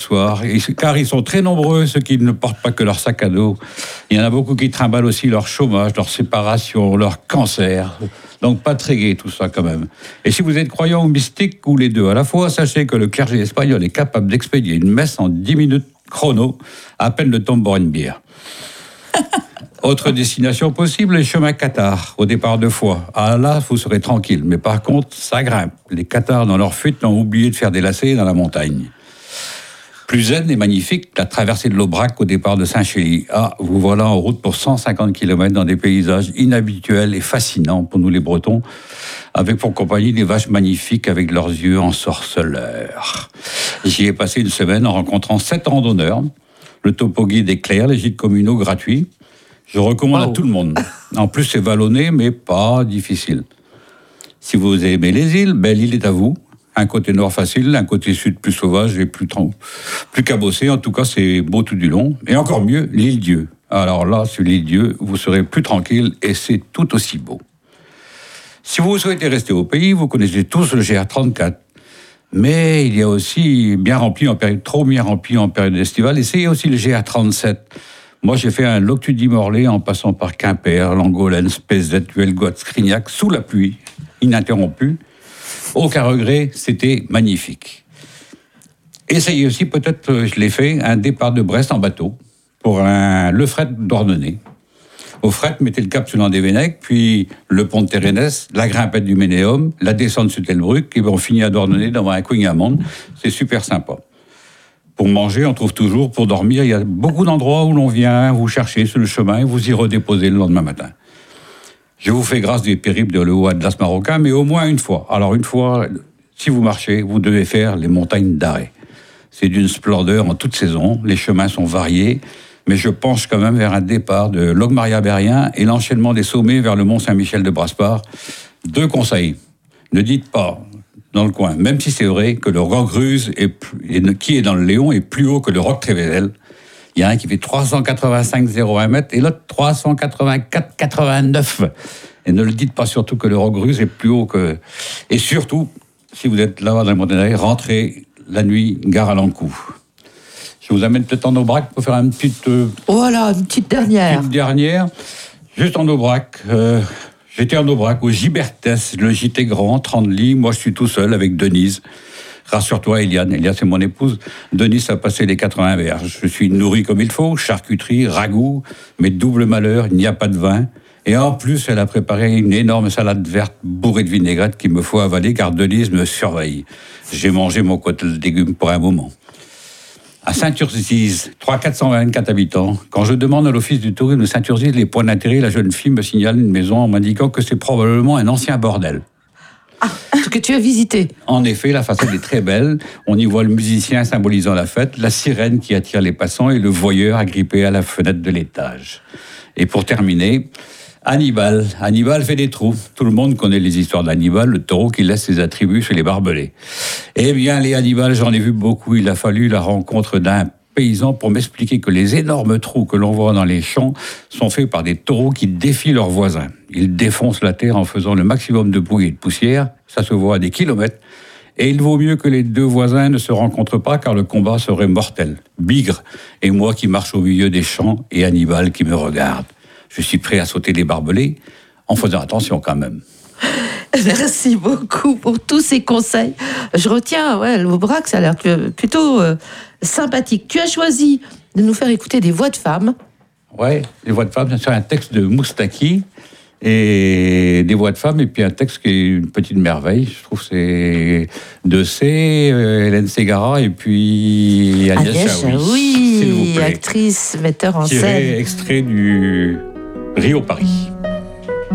soir, car ils sont très nombreux, ceux qui ne portent pas que leur sac à dos. Il y en a beaucoup qui trimballent aussi leur chômage, leur séparation, leur cancer. Donc pas très gai tout ça quand même. Et si vous êtes croyant ou mystique, ou les deux à la fois, sachez que le clergé espagnol est capable d'expédier une messe en 10 minutes chrono, à peine le temps de boire une bière. Autre destination possible, les chemins cathares, au départ de Foix. Ah là, vous serez tranquille. Mais par contre, ça grimpe. Les cathares, dans leur fuite, ont oublié de faire des lacets dans la montagne. Plus zen et magnifique, la traversée de l'Aubrac au départ de Saint-Chély. Ah, vous voilà en route pour 150 km dans des paysages inhabituels et fascinants pour nous les Bretons, avec pour compagnie des vaches magnifiques avec leurs yeux ensorceleurs. J'y ai passé une semaine en rencontrant 7 randonneurs. Le topo guide est clair, les gîtes communaux gratuits. Je recommande à tout le monde. En plus, c'est vallonné, mais pas difficile. Si vous aimez les îles, l'île est à vous. Un côté nord facile, un côté sud plus sauvage et plus cabossé. En tout cas, c'est beau tout du long. Et encore mieux, l'île Dieu. Alors là, sur l'île Dieu, vous serez plus tranquille et c'est tout aussi beau. Si vous souhaitez rester au pays, vous connaissez tous le GR34. Mais il y a aussi trop bien rempli en période estivale. Essayez aussi le GR37. Moi, j'ai fait un Loctudy-Morlaix en passant par Quimper, Langolen, Spézet, Huelgoat, Scrignac, sous la pluie, ininterrompue. Aucun regret, c'était magnifique. Essayez aussi, peut-être, je l'ai fait, un départ de Brest en bateau pour le fret d'Ordonnay. Au fret, mettez le cap sur l'Andévennec, puis le pont de Térénès, la grimpette du Ménéum, la descente sur Telbruck, et on finit à Dornenay devant un Queen Amand. C'est super sympa. Pour manger, on trouve toujours. Pour dormir, il y a beaucoup d'endroits où l'on vient vous chercher sur le chemin et vous y redéposer le lendemain matin. Je vous fais grâce des périples de le Haut Atlas marocain, mais au moins une fois. Alors une fois, si vous marchez, vous devez faire les montagnes d'Arrée. C'est d'une splendeur en toute saison. Les chemins sont variés, mais je penche quand même vers un départ de Logmaria-Berrien et l'enchaînement des sommets vers le Mont Saint-Michel de Brasparts. 2 conseils. Ne dites pas dans le coin, même si c'est vrai que le roc Ruse, qui est dans le Léon, est plus haut que le roc Trévézel. Il y a un qui fait 385,01 mètres et l'autre 384,89. Et ne le dites pas surtout que le roc Ruse est plus haut que... Et surtout, si vous êtes là-bas dans les montagnes, rentrez la nuit, gare à l'Ankou. Je vous amène peut-être en Aubrac pour faire une petite... Voilà, une petite dernière. Juste en Aubrac. J'étais en Aubrac, au Gibertès, le gîte est grand, 30 lits. Moi, je suis tout seul avec Denise. Rassure-toi, Eliane. Eliane, c'est mon épouse. Denise a passé les 80 verges. Je suis nourri comme il faut, charcuterie, ragoût. Mais double malheur, il n'y a pas de vin. Et en plus, elle a préparé une énorme salade verte bourrée de vinaigrette qu'il me faut avaler car Denise me surveille. J'ai mangé mon côté de légumes pour un moment. À Saint-Urzize, 424 habitants. Quand je demande à l'office du tourisme de Saint-Urzize les points d'intérêt, la jeune fille me signale une maison en m'indiquant que c'est probablement un ancien bordel. Ah, que tu as visité. En effet, la façade est très belle. On y voit le musicien symbolisant la fête, la sirène qui attire les passants et le voyeur agrippé à la fenêtre de l'étage. Et pour terminer, Hannibal. Hannibal fait des trous. Tout le monde connaît les histoires d'Hannibal, le taureau qui laisse ses attributs chez les barbelés. Eh bien, les Hannibal, j'en ai vu beaucoup. Il a fallu la rencontre d'un paysan pour m'expliquer que les énormes trous que l'on voit dans les champs sont faits par des taureaux qui défient leurs voisins. Ils défoncent la terre en faisant le maximum de bruit et de poussière. Ça se voit à des kilomètres. Et il vaut mieux que les 2 voisins ne se rencontrent pas car le combat serait mortel. Bigre, et moi qui marche au milieu des champs, et Hannibal qui me regarde. Je suis prêt à sauter des barbelés, en faisant attention quand même. Merci beaucoup pour tous ces conseils. Je retiens, l'Aubrac, ça a l'air plutôt sympathique. Tu as choisi de nous faire écouter des voix de femmes. Oui, des voix de femmes, c'est un texte de Moustaki, et des voix de femmes, et puis un texte qui est une petite merveille. Je trouve que c'est Hélène Ségara, et puis Agnès Jaoui, actrice, metteur en scène. Extrait du Rio Paris.